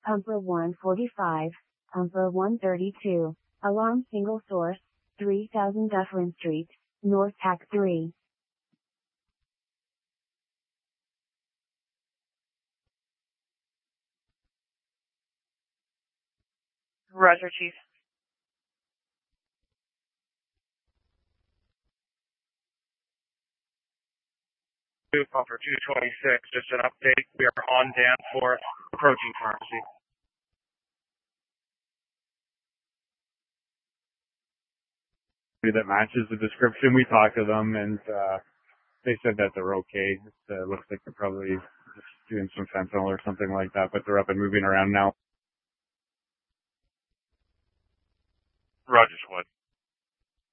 Pumper 145, Pumper 132, alarm single source, 3000 Dufferin Street, North Hack 3. Roger, Chief. Pumper 226, just an update. We are on Danforth, approaching pharmacy. That matches the description. We talked to them and they said that they're okay. It looks like they're probably just doing some fentanyl or something like that, but they're up and moving around now. Roger, Squad.